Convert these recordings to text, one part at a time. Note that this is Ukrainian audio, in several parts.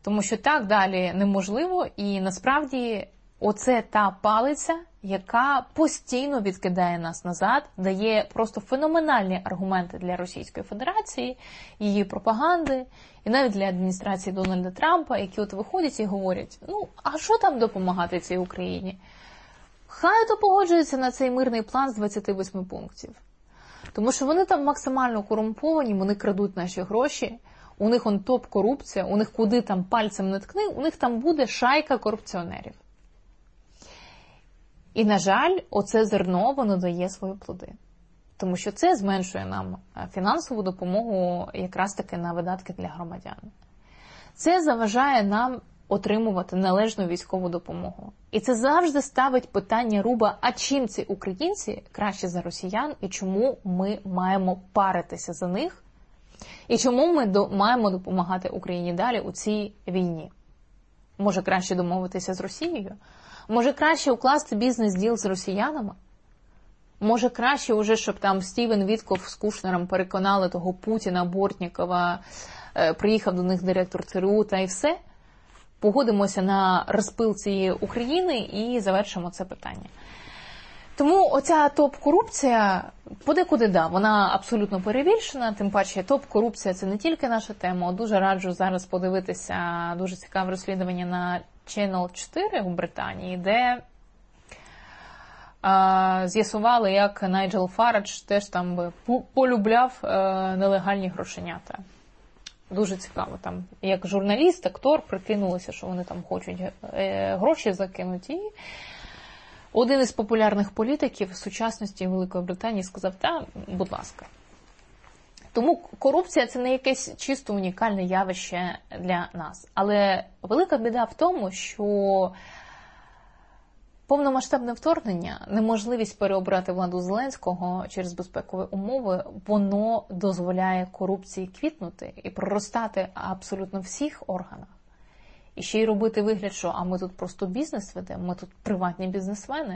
Тому що так далі неможливо, і насправді оце та палиця, яка постійно відкидає нас назад, дає просто феноменальні аргументи для Російської Федерації, її пропаганди, і навіть для адміністрації Дональда Трампа, які от виходять і говорять, ну, а що там допомагати цій Україні? Хай то погоджується на цей мирний план з 28 пунктів. Тому що вони там максимально корумповані, вони крадуть наші гроші, у них он топ-корупція, у них куди там пальцем не ткни, у них там буде шайка корупціонерів. І, на жаль, оце зерно, воно дає свої плоди. Тому що це зменшує нам фінансову допомогу якраз таки на видатки для громадян. Це заважає нам отримувати належну військову допомогу. І це завжди ставить питання руба, а чим ці українці краще за росіян, і чому ми маємо паритися за них, і чому ми маємо допомагати Україні далі у цій війні. Може краще домовитися з Росією? Може краще укласти бізнес-діл з росіянами? Може краще уже, щоб там Стівен Вітков з Кушнером переконали того Путіна, Бортнікова, приїхав до них директор ЦРУ та і все? Погодимося на розпил цієї України і завершимо це питання. Тому оця топ-корупція, подекуди, да, вона абсолютно перебільшена, тим паче топ-корупція – це не тільки наша тема. Дуже раджу зараз подивитися дуже цікаве розслідування на Channel 4 у Британії, де з'ясували, як Найджел Фарадж теж там полюбляв нелегальні грошенята. Дуже цікаво. Там, як журналіст, актор прикинулося, що вони там хочуть гроші закинути. І один із популярних політиків сучасності Великої Британії сказав, та, будь ласка. Тому корупція – це не якесь чисто унікальне явище для нас. Але велика біда в тому, що повномасштабне вторгнення, неможливість переобрати владу Зеленського через безпекові умови, воно дозволяє корупції квітнути і проростати абсолютно в всіх органах. І ще й робити вигляд, що а ми тут просто бізнес ведемо, ми тут приватні бізнесмени.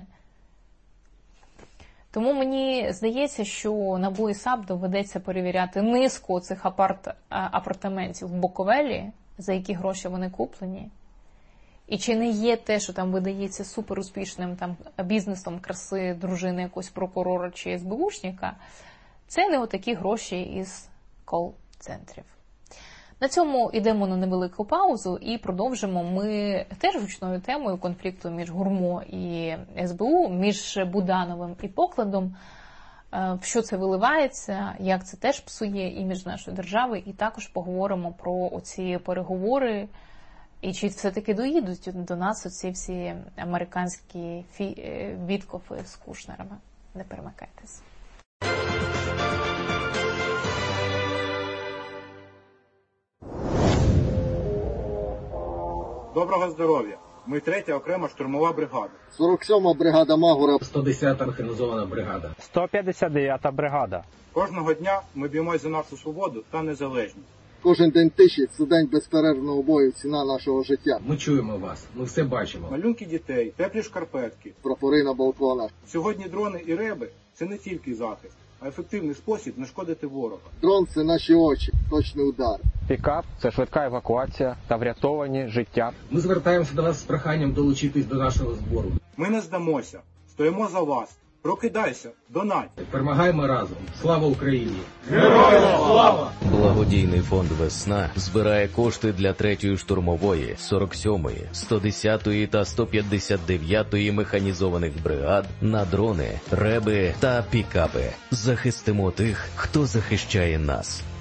Тому мені здається, що НАБУ і САП доведеться перевіряти низку цих апартаментів в Буковелі, за які гроші вони куплені. І чи не є те, що там видається суперуспішним там, бізнесом краси дружини якогось прокурора чи СБУшника, це не отакі гроші із кол-центрів. На цьому йдемо на невелику паузу і продовжимо ми теж гучною темою конфлікту між ГУРМО і СБУ, між Будановим і Покладом, в що це виливається, як це теж псує імідж нашої держави, і також поговоримо про оці переговори, і чи все-таки доїдуть до нас оці всі американські Віткофи з Кушнерами. Не перемикайтесь. Доброго здоров'я! Ми 3-я окрема штурмова бригада. 47-ма бригада Магура. 110-та механізована бригада. 159-та бригада. Кожного дня ми б'ємось за нашу свободу та незалежність. Кожен день тиші – це день безперервного бою, ціна нашого життя. Ми чуємо вас, ми все бачимо. Малюнки дітей, теплі шкарпетки. Прапори на балконах. Сьогодні дрони і реби – це не тільки захист, а ефективний спосіб не шкодити ворога. Дрон – це наші очі, точний удар. Пікап – це швидка евакуація та врятовані життя. Ми звертаємося до вас з проханням долучитись до нашого збору. Ми не здамося, стоїмо за вас. Прокидайся, донать. Перемагаємо разом. Слава Україні! Героям слава! Благодійний фонд «Весна» збирає кошти для 3-ї штурмової, 47-ї, 110-ї та 159-ї механізованих бригад на дрони, реби та пікапи. Захистимо тих, хто захищає нас.